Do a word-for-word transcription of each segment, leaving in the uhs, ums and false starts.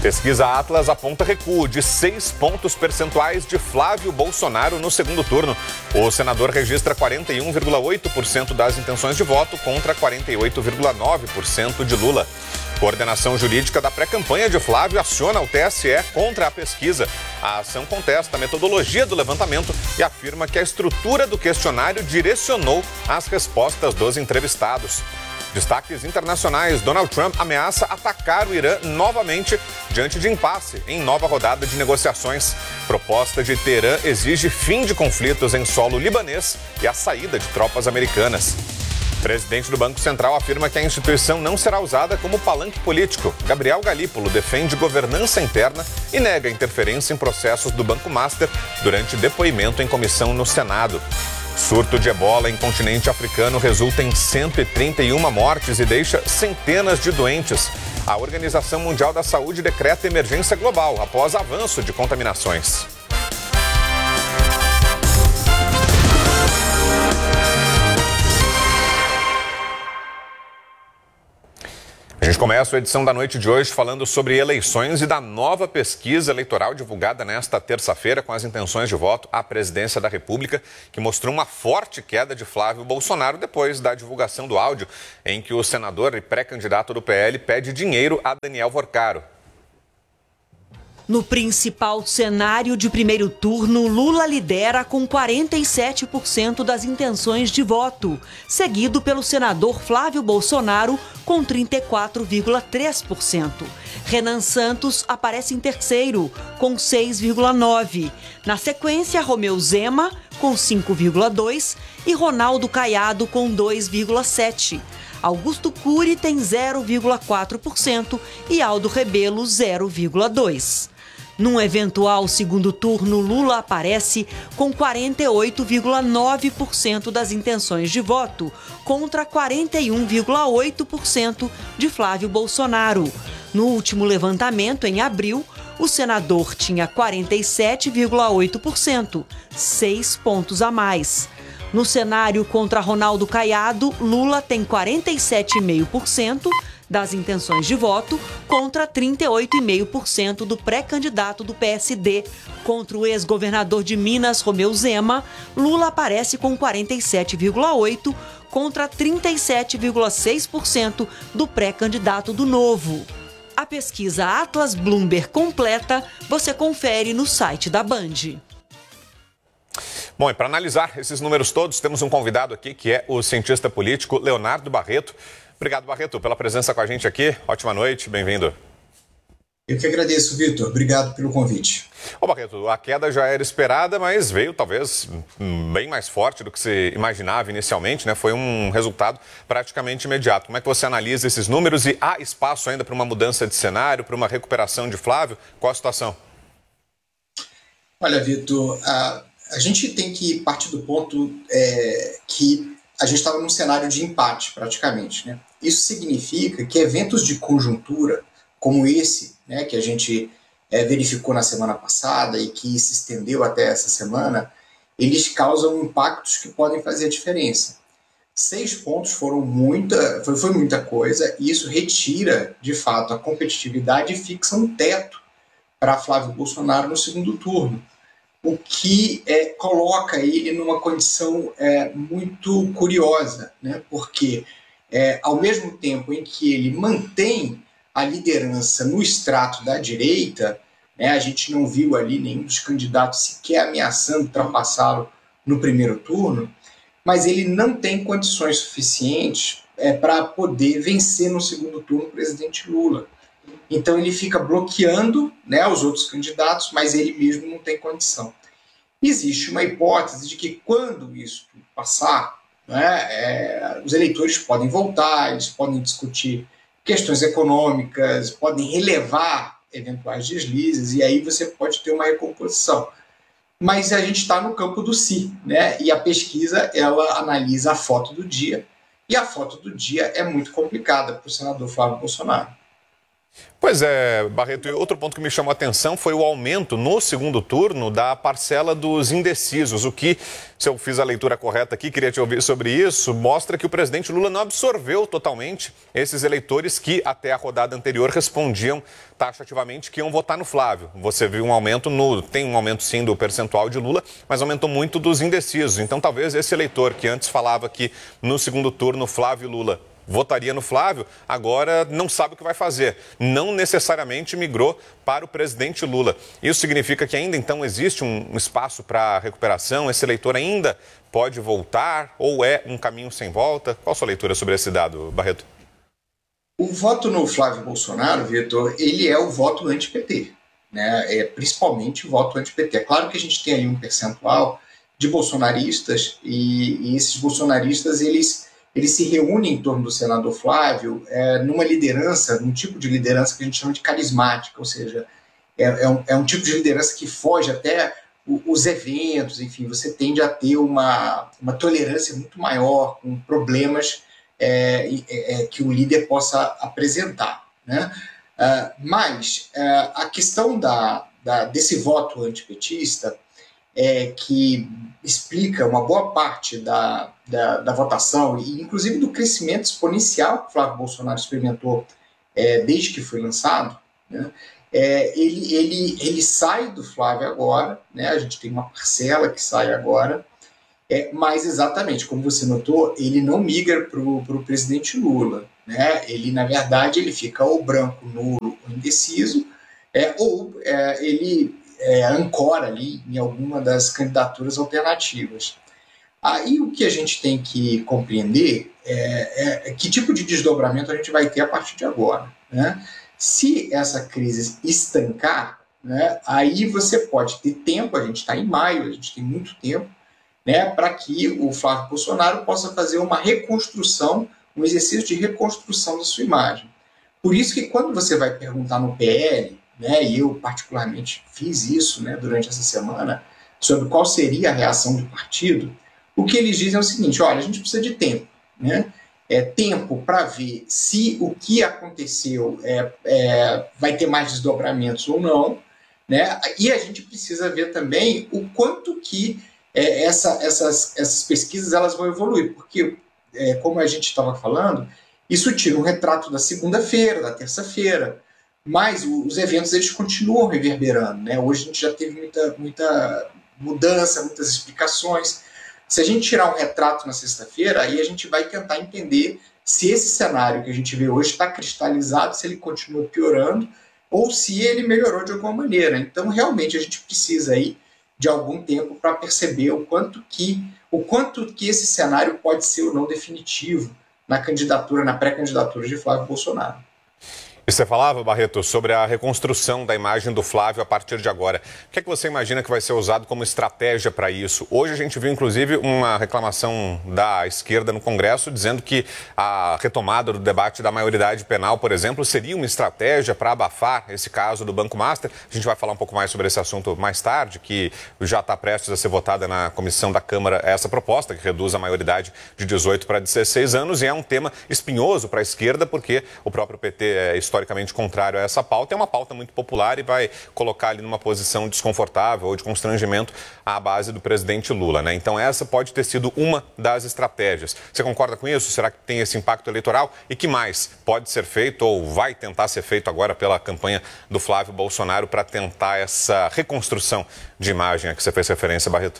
Pesquisa Atlas aponta recuo de seis pontos percentuais de Flávio Bolsonaro no segundo turno. O senador registra quarenta e um vírgula oito por cento das intenções de voto contra quarenta e oito vírgula nove por cento de Lula. Coordenação jurídica da pré-campanha de Flávio aciona o T S E contra a pesquisa. A ação contesta a metodologia do levantamento e afirma que a estrutura do questionário direcionou as respostas dos entrevistados. Destaques internacionais: Donald Trump ameaça atacar o Irã novamente diante de impasse em nova rodada de negociações. Proposta de Teherã exige fim de conflitos em solo libanês e a saída de tropas americanas. Presidente do Banco Central afirma que a instituição não será usada como palanque político. Gabriel Galípolo defende governança interna e nega interferência em processos do Banco Master durante depoimento em comissão no Senado. Surto de ebola em continente africano resulta em cento e trinta e uma mortes e deixa centenas de doentes. A Organização Mundial da Saúde decreta emergência global após avanço de contaminações. A gente começa a edição da noite de hoje falando sobre eleições e da nova pesquisa eleitoral divulgada nesta terça-feira com as intenções de voto à presidência da República, que mostrou uma forte queda de Flávio Bolsonaro depois da divulgação do áudio em que o senador e pré-candidato do P L pede dinheiro a Daniel Vorcaro. No principal cenário de primeiro turno, Lula lidera com quarenta e sete por cento das intenções de voto, seguido pelo senador Flávio Bolsonaro com trinta e quatro vírgula três por cento. Renan Santos aparece em terceiro, com seis vírgula nove por cento. Na sequência, Romeu Zema, com cinco vírgula dois por cento e Ronaldo Caiado, com dois vírgula sete por cento. Augusto Cury tem zero vírgula quatro por cento e Aldo Rebelo zero vírgula dois por cento. Num eventual segundo turno, Lula aparece com quarenta e oito vírgula nove por cento das intenções de voto, contra quarenta e um vírgula oito por cento de Flávio Bolsonaro. No último levantamento, em abril, o senador tinha quarenta e sete vírgula oito por cento, seis pontos a mais. No cenário contra Ronaldo Caiado, Lula tem quarenta e sete vírgula cinco por cento das intenções de voto contra trinta e oito vírgula cinco por cento do pré-candidato do P S D. Contra o ex-governador de Minas, Romeu Zema, Lula aparece com quarenta e sete vírgula oito por cento contra trinta e sete vírgula seis por cento do pré-candidato do Novo. A pesquisa Atlas Bloomberg completa você confere no site da Band. Bom, e para analisar esses números todos, temos um convidado aqui que é o cientista político Leonardo Barreto. Obrigado, Barreto, pela presença com a gente aqui. Ótima noite, bem-vindo. Eu que agradeço, Vitor. Obrigado pelo convite. Ô, Barreto, a queda já era esperada, mas veio talvez bem mais forte do que se imaginava inicialmente, né? Foi um resultado praticamente imediato. Como é que você analisa esses números e há espaço ainda para uma mudança de cenário, para uma recuperação de Flávio? Qual a situação? Olha, Vitor, a, a gente tem que partir do ponto é, que a gente estava num cenário de empate, praticamente, né? Isso significa que eventos de conjuntura, como esse, né, que a gente é, verificou na semana passada e que se estendeu até essa semana, eles causam impactos que podem fazer a diferença. Seis pontos foram muita, foi, foi muita coisa, e isso retira, de fato, a competitividade e fixa um teto para Flávio Bolsonaro no segundo turno, o que é, coloca ele numa condição é, muito curiosa, né? Porque é, ao mesmo tempo em que ele mantém a liderança no extrato da direita, né, a gente não viu ali nenhum dos candidatos sequer ameaçando ultrapassá-lo no primeiro turno, mas ele não tem condições suficientes é, para poder vencer no segundo turno o presidente Lula. Então ele fica bloqueando, né, os outros candidatos, mas ele mesmo não tem condição. Existe uma hipótese de que quando isso passar, né, é, os eleitores podem voltar, eles podem discutir questões econômicas, podem relevar eventuais deslizes, e aí você pode ter uma recomposição. Mas a gente está no campo do si, né? E a pesquisa ela analisa a foto do dia, e a foto do dia é muito complicada para o senador Flávio Bolsonaro. Pois é, Barreto, e outro ponto que me chamou a atenção foi o aumento no segundo turno da parcela dos indecisos, o que, se eu fiz a leitura correta aqui, queria te ouvir sobre isso, mostra que o presidente Lula não absorveu totalmente esses eleitores que até a rodada anterior respondiam taxativamente que iam votar no Flávio. Você viu um aumento, no, tem um aumento sim do percentual de Lula, mas aumentou muito dos indecisos. Então talvez esse eleitor que antes falava que no segundo turno Flávio e Lula votaria no Flávio, agora não sabe o que vai fazer. Não necessariamente migrou para o presidente Lula. Isso significa que ainda então existe um espaço para recuperação? Esse eleitor ainda pode voltar ou é um caminho sem volta? Qual a sua leitura sobre esse dado, Barreto? O voto no Flávio Bolsonaro, Vitor, ele é o voto anti-P T, né? É principalmente o voto anti-P T. É claro que a gente tem aí um percentual de bolsonaristas e, e esses bolsonaristas, eles Eles se reúnem em torno do senador Flávio é, numa liderança, num tipo de liderança que a gente chama de carismática, ou seja, é, é, um, é um tipo de liderança que foge até o, os eventos, enfim, você tende a ter uma, uma tolerância muito maior com problemas é, é, que o líder possa apresentar, né? Uh, mas uh, a questão da, da, desse voto antipetista É, que explica uma boa parte da, da, da votação e inclusive do crescimento exponencial que o Flávio Bolsonaro experimentou é, desde que foi lançado, né? é, ele, ele, ele sai do Flávio agora, né? A gente tem uma parcela que sai agora, é, mas exatamente, como você notou, ele não migra para o presidente Lula, né? Ele, na verdade, ele fica ou branco, nulo ou indeciso, é, ou é, ele É, ancora ali em alguma das candidaturas alternativas. Aí o que a gente tem que compreender é, é, é que tipo de desdobramento a gente vai ter a partir de agora, né? Se essa crise estancar, né, aí você pode ter tempo, a gente está em maio, a gente tem muito tempo, né, para que o Flávio Bolsonaro possa fazer uma reconstrução, um exercício de reconstrução da sua imagem. Por isso que quando você vai perguntar no P L, né, e eu particularmente fiz isso, né, durante essa semana, sobre qual seria a reação do partido, o que eles dizem é o seguinte: olha, a gente precisa de tempo, né? É, tempo para ver se o que aconteceu é, é, vai ter mais desdobramentos ou não, né? E a gente precisa ver também o quanto que é, essa, essas, essas pesquisas elas vão evoluir, porque, é, como a gente estava falando, isso tira um retrato da segunda-feira, da terça-feira, mas os eventos eles continuam reverberando, né? Hoje a gente já teve muita, muita mudança, muitas explicações. Se a gente tirar um retrato na sexta-feira, aí a gente vai tentar entender se esse cenário que a gente vê hoje está cristalizado, se ele continua piorando, ou se ele melhorou de alguma maneira. Então, realmente, a gente precisa aí de algum tempo para perceber o quanto que, o quanto que esse cenário pode ser ou não definitivo na candidatura, na pré-candidatura de Flávio Bolsonaro. E você falava, Barreto, sobre a reconstrução da imagem do Flávio a partir de agora. O que é que você imagina que vai ser usado como estratégia para isso? Hoje a gente viu, inclusive, uma reclamação da esquerda no Congresso dizendo que a retomada do debate da maioridade penal, por exemplo, seria uma estratégia para abafar esse caso do Banco Master. A gente vai falar um pouco mais sobre esse assunto mais tarde, que já está prestes a ser votada na comissão da Câmara essa proposta, que reduz a maioridade de dezoito para dezesseis anos, e é um tema espinhoso para a esquerda, porque o próprio P T é historicamente contrário a essa pauta, é uma pauta muito popular e vai colocar ali numa posição desconfortável ou de constrangimento à base do presidente Lula, né? Então essa pode ter sido uma das estratégias. Você concorda com isso? Será que tem esse impacto eleitoral? E que mais pode ser feito ou vai tentar ser feito agora pela campanha do Flávio Bolsonaro para tentar essa reconstrução de imagem a que você fez referência, Barreto?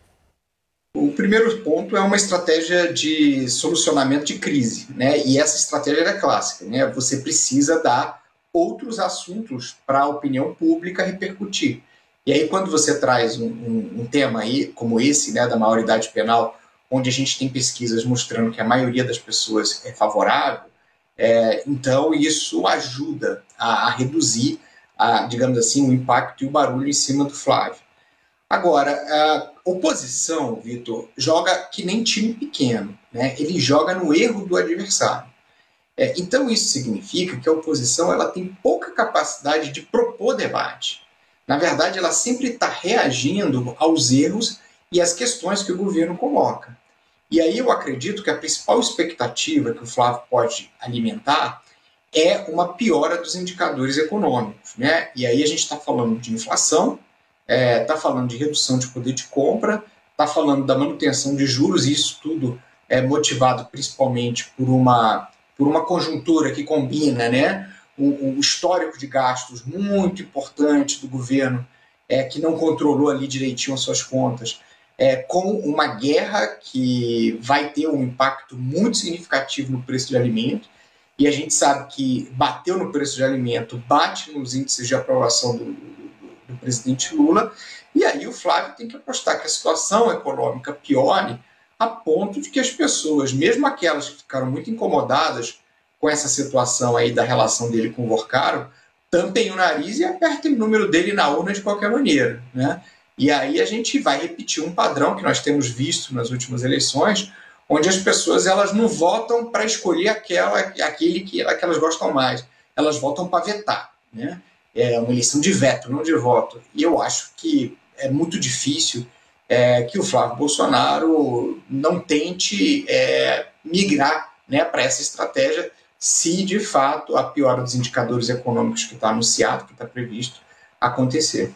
O primeiro ponto é uma estratégia de solucionamento de crise, né? E essa estratégia é clássica, né? Você precisa dar outros assuntos para a opinião pública repercutir. E aí, quando você traz um, um, um tema aí, como esse, né, da maioridade penal, onde a gente tem pesquisas mostrando que a maioria das pessoas é favorável, é, então isso ajuda a, a reduzir, a, digamos assim, o impacto e o barulho em cima do Flávio. Agora, a oposição, Vitor, joga que nem time pequeno, né? Ele joga no erro do adversário. É, então, isso significa que a oposição ela tem pouca capacidade de propor debate. Na verdade, ela sempre está reagindo aos erros e às questões que o governo coloca. E aí eu acredito que a principal expectativa que o Flávio pode alimentar é uma piora dos indicadores econômicos, né? E aí a gente está falando de inflação, está é, falando de redução de poder de compra, está falando da manutenção de juros, e isso tudo é motivado principalmente por uma, por uma conjuntura que combina, né, o, o histórico de gastos muito importante do governo, é, que não controlou ali direitinho as suas contas, é, com uma guerra que vai ter um impacto muito significativo no preço de alimento, e a gente sabe que bateu no preço de alimento, bate nos índices de aprovação do, do, do presidente Lula, e aí o Flávio tem que apostar que a situação econômica piore a ponto de que as pessoas, mesmo aquelas que ficaram muito incomodadas com essa situação aí da relação dele com o Vorcaro, tampem o nariz e apertem o número dele na urna de qualquer maneira, né? E aí a gente vai repetir um padrão que nós temos visto nas últimas eleições, onde as pessoas elas não votam para escolher aquela, aquele que, que elas gostam mais, elas votam para vetar, né? É uma eleição de veto, não de voto. E eu acho que é muito difícil é, que o Flávio Bolsonaro não tente é, migrar, né, para essa estratégia, se de fato a piora dos indicadores econômicos que está anunciado, que está previsto, acontecer.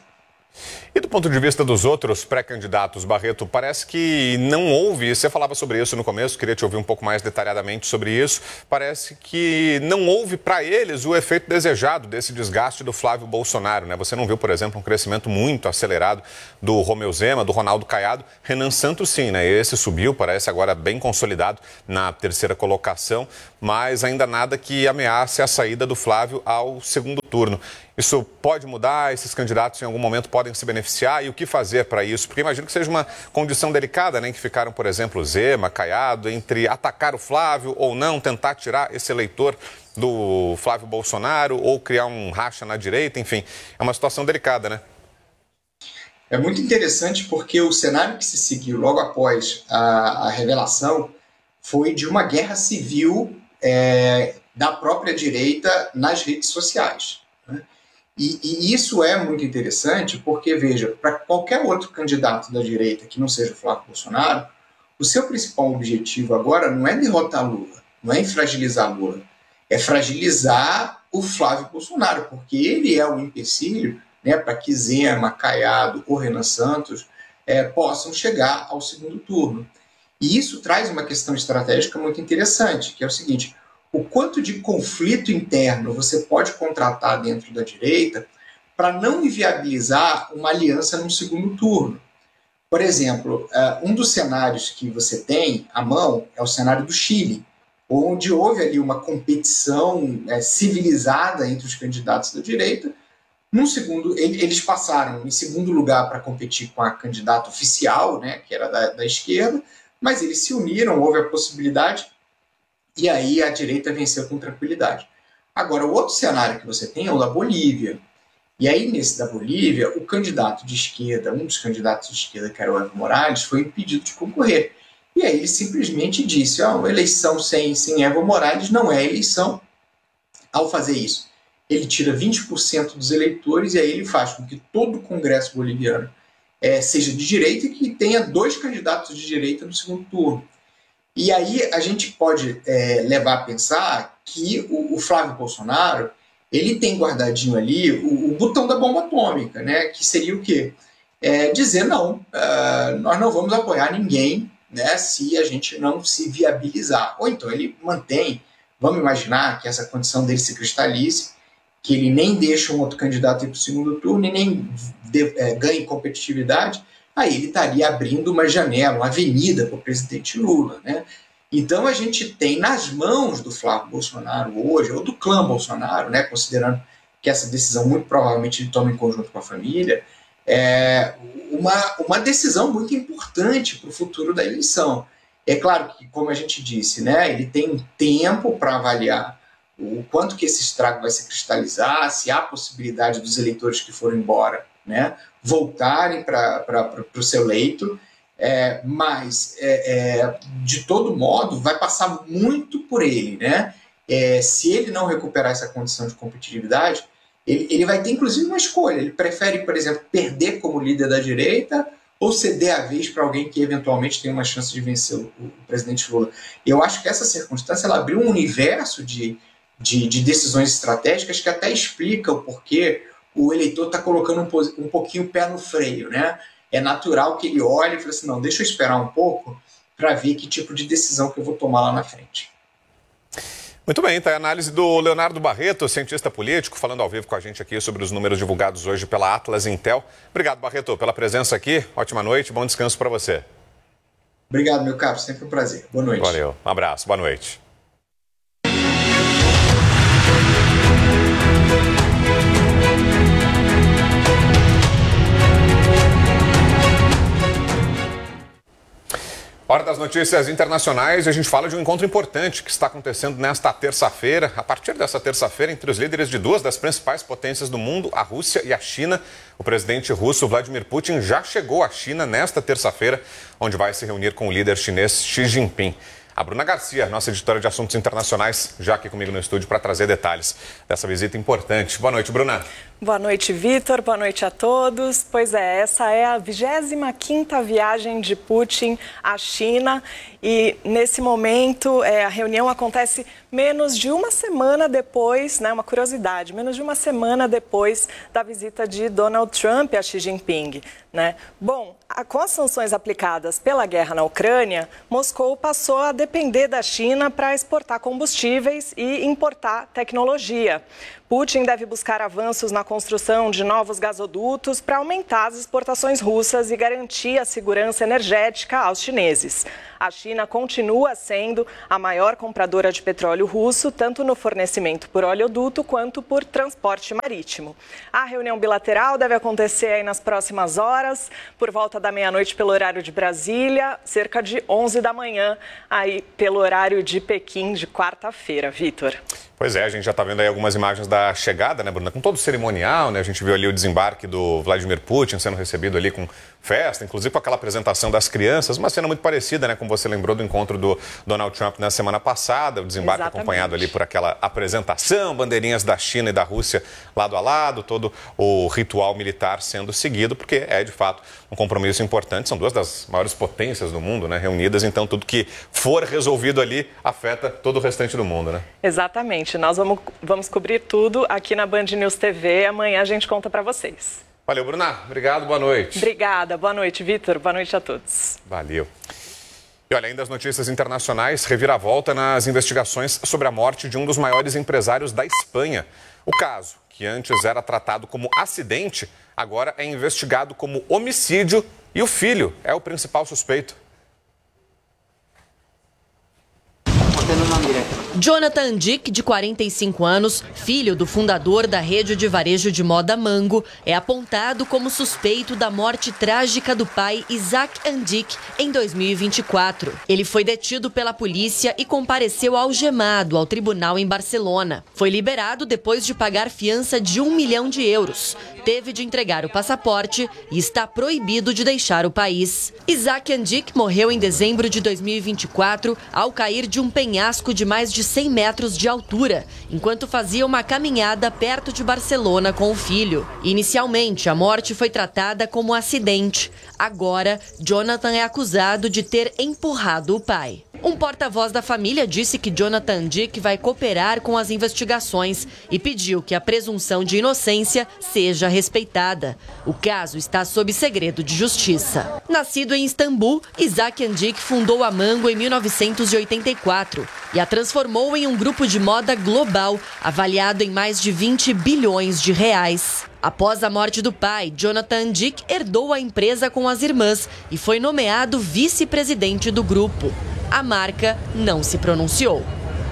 E do ponto de vista dos outros pré-candidatos, Barreto, parece que não houve, você falava sobre isso no começo, queria te ouvir um pouco mais detalhadamente sobre isso, parece que não houve para eles o efeito desejado desse desgaste do Flávio Bolsonaro, né? Você não viu, por exemplo, um crescimento muito acelerado do Romeu Zema, do Ronaldo Caiado, Renan Santos sim, né? Esse subiu, parece agora bem consolidado na terceira colocação, mas ainda nada que ameace a saída do Flávio ao segundo turno. Isso pode mudar? Esses candidatos em algum momento podem se beneficiar? E o que fazer para isso? Porque imagino que seja uma condição delicada, né? Em que ficaram, por exemplo, Zema, Caiado, entre atacar o Flávio ou não, tentar tirar esse eleitor do Flávio Bolsonaro ou criar um racha na direita, enfim. É uma situação delicada, né? É muito interessante porque o cenário que se seguiu logo após a, a revelação foi de uma guerra civil é, da própria direita nas redes sociais, né? E, e isso é muito interessante porque, veja, para qualquer outro candidato da direita que não seja o Flávio Bolsonaro, o seu principal objetivo agora não é derrotar Lula, não é fragilizar Lula, é fragilizar o Flávio Bolsonaro, porque ele é o empecilho, né, para que Zema, Caiado ou Renan Santos é, possam chegar ao segundo turno. E isso traz uma questão estratégica muito interessante, que é o seguinte: o quanto de conflito interno você pode contratar dentro da direita para não inviabilizar uma aliança no segundo turno. Por exemplo, um dos cenários que você tem à mão é o cenário do Chile, onde houve ali uma competição civilizada entre os candidatos da direita. Num segundo, eles passaram em segundo lugar para competir com a candidata oficial, né, que era da, da esquerda, mas eles se uniram, houve a possibilidade, e aí a direita venceu com tranquilidade. Agora, o outro cenário que você tem é o da Bolívia. E aí, nesse da Bolívia, o candidato de esquerda, um dos candidatos de esquerda, que era o Evo Morales, foi impedido de concorrer. E aí ele simplesmente disse: ó, uma eleição sem, sem Evo Morales não é eleição. Ao fazer isso, ele tira vinte por cento dos eleitores e aí ele faz com que todo o Congresso boliviano é, seja de direita e que tenha dois candidatos de direita no segundo turno. E aí a gente pode é, levar a pensar que o, o Flávio Bolsonaro ele tem guardadinho ali o, o botão da bomba atômica, né? Que seria o quê? É, dizer não, uh, nós não vamos apoiar ninguém, né, se a gente não se viabilizar. Ou então ele mantém, vamos imaginar que essa condição dele se cristalize, que ele nem deixa um outro candidato ir para o segundo turno e nem de, é, ganhe competitividade, aí ele estaria abrindo uma janela, uma avenida para o presidente Lula, né? Então a gente tem nas mãos do Flávio Bolsonaro hoje, ou do clã Bolsonaro, né, considerando que essa decisão muito provavelmente ele toma em conjunto com a família, é uma, uma decisão muito importante para o futuro da eleição. É claro que, como a gente disse, né, ele tem um tempo para avaliar o quanto que esse estrago vai se cristalizar, se há possibilidade dos eleitores que foram embora, né, voltarem para o seu leito, é, mas, é, é, de todo modo, vai passar muito por ele, né? É, se ele não recuperar essa condição de competitividade, ele, ele vai ter, inclusive, uma escolha. Ele prefere, por exemplo, perder como líder da direita ou ceder a vez para alguém que, eventualmente, tem uma chance de vencer o, o presidente Lula. Eu acho que essa circunstância ela abriu um universo de, de, de decisões estratégicas que até explica o porquê o eleitor está colocando um, um pouquinho o pé no freio, né? É natural que ele olhe e fale assim, não, deixa eu esperar um pouco para ver que tipo de decisão que eu vou tomar lá na frente. Muito bem, tá a análise do Leonardo Barreto, cientista político, falando ao vivo com a gente aqui sobre os números divulgados hoje pela Atlas Intel. Obrigado, Barreto, pela presença aqui. Ótima noite, bom descanso para você. Obrigado, meu caro, sempre um prazer. Boa noite. Valeu, um abraço, boa noite. Hora das notícias internacionais, a gente fala de um encontro importante que está acontecendo nesta terça-feira. A partir dessa terça-feira, entre os líderes de duas das principais potências do mundo, a Rússia e a China. O presidente russo Vladimir Putin já chegou à China nesta terça-feira, onde vai se reunir com o líder chinês Xi Jinping. A Bruna Garcia, nossa editora de assuntos internacionais, já aqui comigo no estúdio para trazer detalhes dessa visita importante. Boa noite, Bruna. Boa noite, Vitor. Boa noite a todos. Pois é, essa é a vigésima quinta viagem de Putin à China e, nesse momento, é, a reunião acontece menos de uma semana depois, né, uma curiosidade, menos de uma semana depois da visita de Donald Trump a Xi Jinping, né? Bom, a, com as sanções aplicadas pela guerra na Ucrânia, Moscou passou a depender da China para exportar combustíveis e importar tecnologia. Putin deve buscar avanços na construção de novos gasodutos para aumentar as exportações russas e garantir a segurança energética aos chineses. A China continua sendo a maior compradora de petróleo russo, tanto no fornecimento por oleoduto quanto por transporte marítimo. A reunião bilateral deve acontecer aí nas próximas horas, por volta da meia-noite pelo horário de Brasília, cerca de onze da manhã, aí pelo horário de Pequim, de quarta-feira. Vitor. Pois é, a gente já está vendo aí algumas imagens da chegada, né, Bruna? Com todo o cerimonial, né? A gente viu ali o desembarque do Vladimir Putin sendo recebido ali com festa, inclusive com aquela apresentação das crianças, uma cena muito parecida, né, como você lembrou do encontro do Donald Trump na semana passada, o desembarque Exatamente. Acompanhado ali por aquela apresentação, bandeirinhas da China e da Rússia lado a lado, todo o ritual militar sendo seguido, porque é, de fato, um compromisso importante. São duas das maiores potências do mundo, né, reunidas, então tudo que for resolvido ali afeta todo o restante do mundo, né? Exatamente. Nós vamos, vamos cobrir tudo aqui na Band News T V. Amanhã a gente conta para vocês. Valeu, Bruna. Obrigado, boa noite. Obrigada. Boa noite, Vitor. Boa noite a todos. Valeu. E olha, ainda as notícias internacionais, reviravolta nas investigações sobre a morte de um dos maiores empresários da Espanha. O caso, que antes era tratado como acidente, agora é investigado como homicídio e o filho é o principal suspeito. Jonathan Dick, de quarenta e cinco anos, filho do fundador da rede de varejo de moda Mango, é apontado como suspeito da morte trágica do pai Isaac Andic em dois mil e vinte e quatro. Ele foi detido pela polícia e compareceu algemado ao tribunal em Barcelona. Foi liberado depois de pagar fiança de um milhão de euros. Teve de entregar o passaporte e está proibido de deixar o país. Isaac Andic morreu em dezembro de dois mil e vinte e quatro ao cair de um penhasco de mais de cem metros de altura, enquanto fazia uma caminhada perto de Barcelona com o filho. Inicialmente, a morte foi tratada como acidente. Agora, Jonathan é acusado de ter empurrado o pai. Um porta-voz da família disse que Jonathan Dick vai cooperar com as investigações e pediu que a presunção de inocência seja respeitada. O caso está sob segredo de justiça. Nascido em Istambul, Isaac Andic fundou a Mango em mil novecentos e oitenta e quatro e a transformou em um grupo de moda global, avaliado em mais de vinte bilhões de reais. Após a morte do pai, Jonathan Dick herdou a empresa com as irmãs e foi nomeado vice-presidente do grupo. A marca não se pronunciou.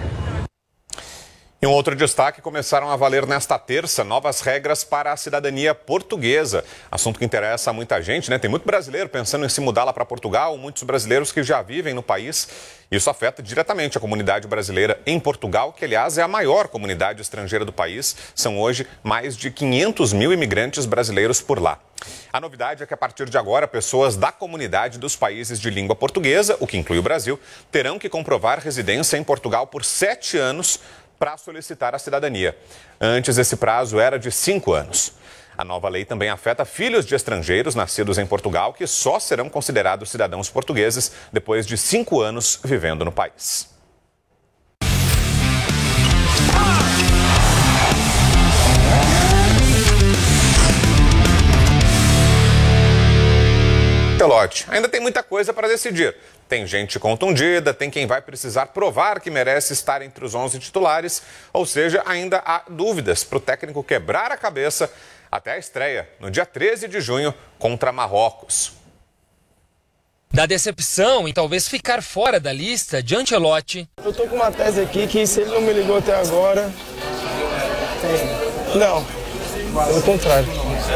Em um outro destaque, começaram a valer nesta terça novas regras para a cidadania portuguesa. Assunto que interessa a muita gente, né? Tem muito brasileiro pensando em se mudar lá para Portugal, muitos brasileiros que já vivem no país. Isso afeta diretamente a comunidade brasileira em Portugal, que, aliás, é a maior comunidade estrangeira do país. São hoje mais de quinhentos mil imigrantes brasileiros por lá. A novidade é que, a partir de agora, pessoas da comunidade dos países de língua portuguesa, o que inclui o Brasil, terão que comprovar residência em Portugal por sete anos para solicitar a cidadania. Antes, esse prazo era de cinco anos. A nova lei também afeta filhos de estrangeiros nascidos em Portugal, que só serão considerados cidadãos portugueses depois de cinco anos vivendo no país. Ancelotti. Ainda tem muita coisa para decidir. Tem gente contundida, tem quem vai precisar provar que merece estar entre os onze titulares, ou seja, ainda há dúvidas para o técnico quebrar a cabeça até a estreia, no dia treze de junho, contra Marrocos. Da decepção em talvez ficar fora da lista de Ancelotti. Eu tô com uma tese aqui que se ele não me ligou até agora... Não, pelo contrário.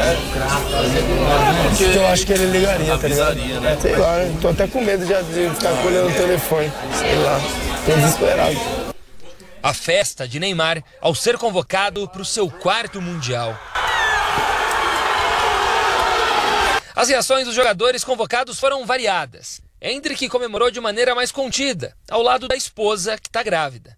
Eu acho que ele ligaria, tá ligado? Sei lá, tô até com medo já de ficar colhendo o telefone. Sei lá, tô desesperado. A festa de Neymar ao ser convocado para o seu quarto Mundial. As reações dos jogadores convocados foram variadas. Endrick comemorou de maneira mais contida, ao lado da esposa, que está grávida.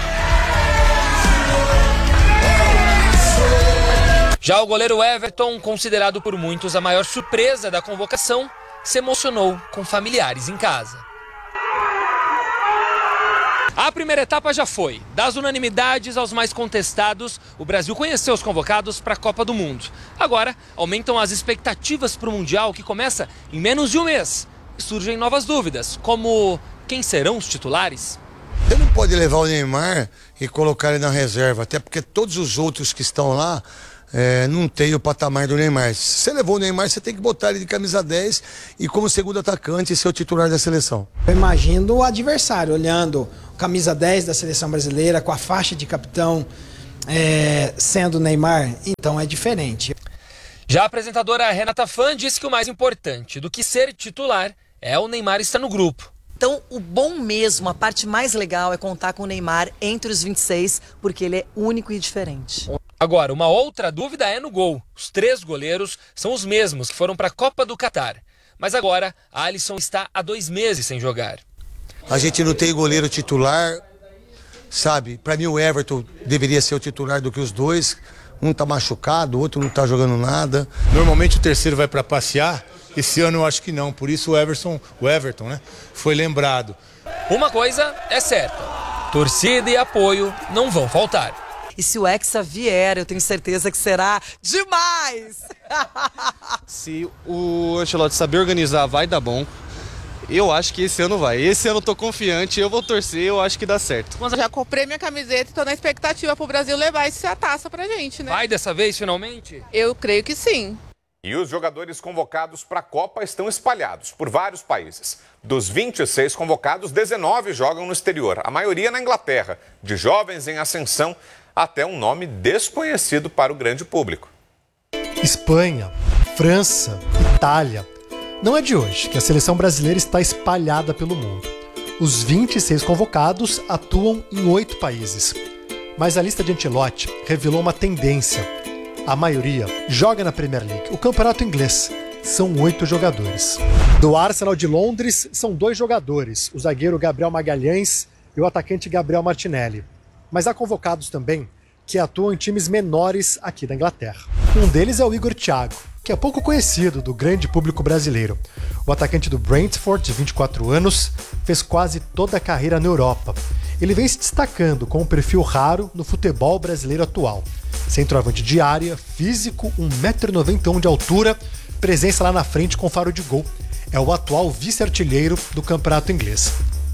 Já o goleiro Everton, considerado por muitos a maior surpresa da convocação, se emocionou com familiares em casa. A primeira etapa já foi. Das unanimidades aos mais contestados, o Brasil conheceu os convocados para a Copa do Mundo. Agora, aumentam as expectativas para o Mundial, que começa em menos de um mês. E surgem novas dúvidas, como quem serão os titulares? Você não pode levar o Neymar e colocar ele na reserva, até porque todos os outros que estão lá é, não tem o patamar do Neymar. Se você levou o Neymar, você tem que botar ele de camisa dez e como segundo atacante ser o titular da seleção. Eu imagino o adversário olhando camisa dez da seleção brasileira com a faixa de capitão é, sendo o Neymar, então é diferente. Já a apresentadora Renata Fã disse que o mais importante do que ser titular é o Neymar estar no grupo. Então, o bom mesmo, a parte mais legal é contar com o Neymar entre os vinte e seis, porque ele é único e diferente. Agora, uma outra dúvida é no gol. Os três goleiros são os mesmos que foram para a Copa do Catar. Mas agora, a Alisson está há dois meses sem jogar. A gente não tem goleiro titular, sabe? Para mim o Everton deveria ser o titular do que os dois. Um tá machucado, o outro não tá jogando nada. Normalmente o terceiro vai para passear. Esse ano eu acho que não, por isso o Everton, o Everton, né, foi lembrado. Uma coisa é certa, torcida e apoio não vão faltar. E se o Hexa vier, eu tenho certeza que será demais! Se o Ancelotti saber organizar, vai dar bom. Eu acho que esse ano vai. Esse ano eu tô confiante, eu vou torcer, eu acho que dá certo. Mas eu já comprei minha camiseta e tô na expectativa pro Brasil levar essa taça pra gente, né? Vai dessa vez, finalmente? Eu creio que sim. E os jogadores convocados para a Copa estão espalhados por vários países. Dos vinte e seis convocados, dezenove jogam no exterior, a maioria na Inglaterra, de jovens em ascensão até um nome desconhecido para o grande público. Espanha, França, Itália. Não é de hoje que a seleção brasileira está espalhada pelo mundo. Os vinte e seis convocados atuam em oito países. Mas a lista de Ancelotti revelou uma tendência. A maioria joga na Premier League, o campeonato inglês. São oito jogadores. Do Arsenal de Londres, são dois jogadores, o zagueiro Gabriel Magalhães e o atacante Gabriel Martinelli. Mas há convocados também que atuam em times menores aqui da Inglaterra. Um deles é o Igor Thiago, que é pouco conhecido do grande público brasileiro. O atacante do Brentford, de vinte e quatro anos, fez quase toda a carreira na Europa. Ele vem se destacando com um perfil raro no futebol brasileiro atual. Centroavante de área, físico, um metro e noventa e um de altura, presença lá na frente com faro de gol. É o atual vice-artilheiro do campeonato inglês.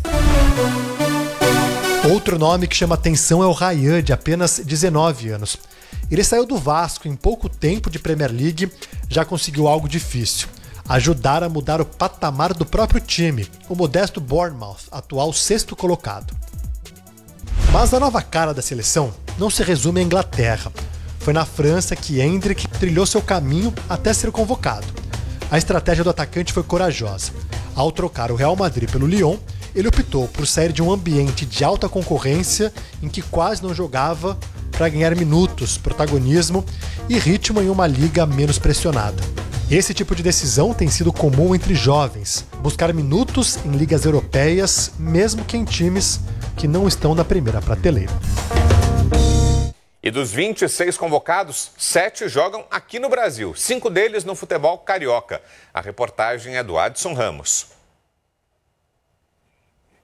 Outro nome que chama atenção é o Ryan, de apenas dezenove anos. Ele saiu do Vasco em pouco tempo de Premier League, já conseguiu algo difícil: ajudar a mudar o patamar do próprio time, o modesto Bournemouth, atual sexto colocado. Mas a nova cara da seleção não se resume à Inglaterra. Foi na França que Endrick trilhou seu caminho até ser convocado. A estratégia do atacante foi corajosa. Ao trocar o Real Madrid pelo Lyon, ele optou por sair de um ambiente de alta concorrência em que quase não jogava para ganhar minutos, protagonismo e ritmo em uma liga menos pressionada. Esse tipo de decisão tem sido comum entre jovens, buscar minutos em ligas europeias, mesmo que em times que não estão na primeira prateleira. E dos vinte e seis convocados, sete jogam aqui no Brasil, cinco deles no futebol carioca. A reportagem é do Adson Ramos.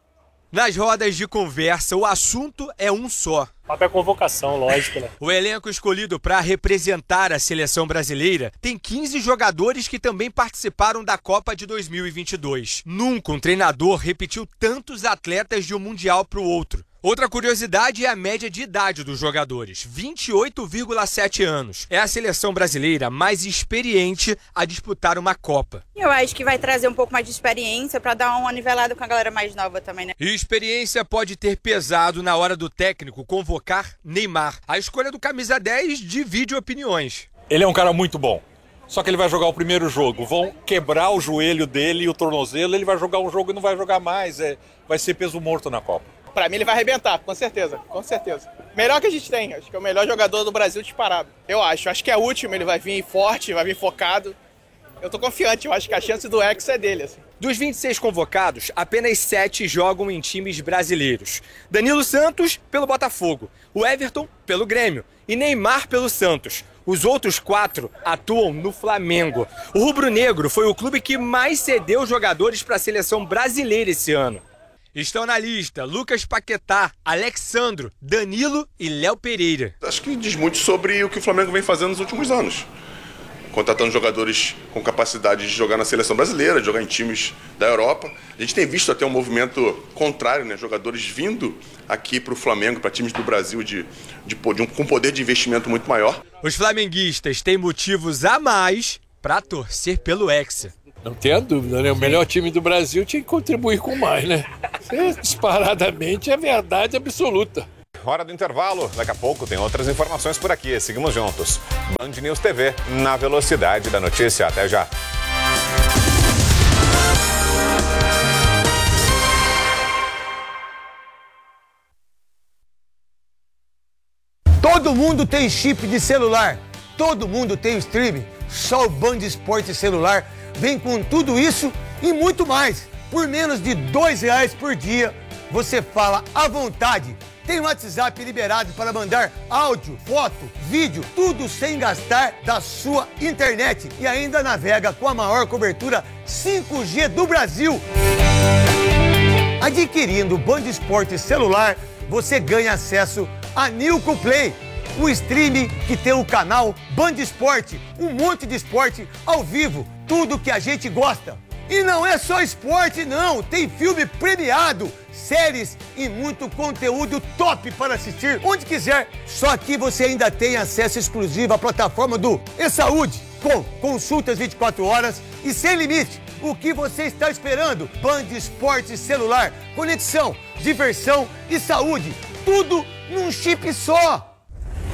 Nas rodas de conversa, o assunto é um só. Papel convocação, lógico, né? O elenco escolhido para representar a seleção brasileira tem quinze jogadores que também participaram da Copa de dois mil e vinte e dois. Nunca um treinador repetiu tantos atletas de um Mundial para o outro. Outra curiosidade é a média de idade dos jogadores, vinte e oito vírgula sete anos. É a seleção brasileira mais experiente a disputar uma Copa. Eu acho que vai trazer um pouco mais de experiência para dar uma nivelada com a galera mais nova também, né? E experiência pode ter pesado na hora do técnico convocar Neymar. A escolha do camisa dez divide opiniões. Ele é um cara muito bom. Só que ele vai jogar o primeiro jogo. Vão quebrar o joelho dele e o tornozelo. Ele vai jogar um jogo e não vai jogar mais. É, vai ser peso morto na Copa. Pra mim ele vai arrebentar, com certeza, com certeza. Melhor que a gente tem, acho que é o melhor jogador do Brasil disparado. Eu acho, acho que é o último, ele vai vir forte, vai vir focado. Eu tô confiante, eu acho que a chance do Hexa é dele, assim. Dos vinte e seis convocados, apenas sete jogam em times brasileiros. Danilo Santos, pelo Botafogo. O Everton, pelo Grêmio. E Neymar, pelo Santos. Os outros quatro atuam no Flamengo. O rubro-negro foi o clube que mais cedeu jogadores para a seleção brasileira esse ano. Estão na lista Lucas Paquetá, Alexandro, Danilo e Léo Pereira. Acho que diz muito sobre o que o Flamengo vem fazendo nos últimos anos. Contratando jogadores com capacidade de jogar na seleção brasileira, de jogar em times da Europa. A gente tem visto até um movimento contrário, né? Jogadores vindo aqui para o Flamengo, para times do Brasil de, de, de um, com poder de investimento muito maior. Os flamenguistas têm motivos a mais para torcer pelo Hexa. Não tenha dúvida, né? O melhor time do Brasil tinha que contribuir com mais, né? Isso, disparadamente, é verdade absoluta. Hora do intervalo. Daqui a pouco tem outras informações por aqui. Seguimos juntos. Band News T V, na velocidade da notícia. Até já. Todo mundo tem chip de celular. Todo mundo tem o streaming. Só o Band Esporte Celular vem com tudo isso e muito mais. Por menos de dois reais por dia, você fala à vontade. Tem o WhatsApp liberado para mandar áudio, foto, vídeo, tudo sem gastar da sua internet. E ainda navega com a maior cobertura cinco G do Brasil. Adquirindo o Band Esporte Celular, você ganha acesso a Nilco Play, o streaming que tem o canal Band Esporte, um monte de esporte ao vivo, tudo que a gente gosta. E não é só esporte não, tem filme premiado, séries e muito conteúdo top para assistir onde quiser. Só que você ainda tem acesso exclusivo à plataforma do E-Saúde, com consultas vinte e quatro horas e sem limite. O que você está esperando? Band Esporte Celular, conexão, diversão e saúde, tudo num chip só.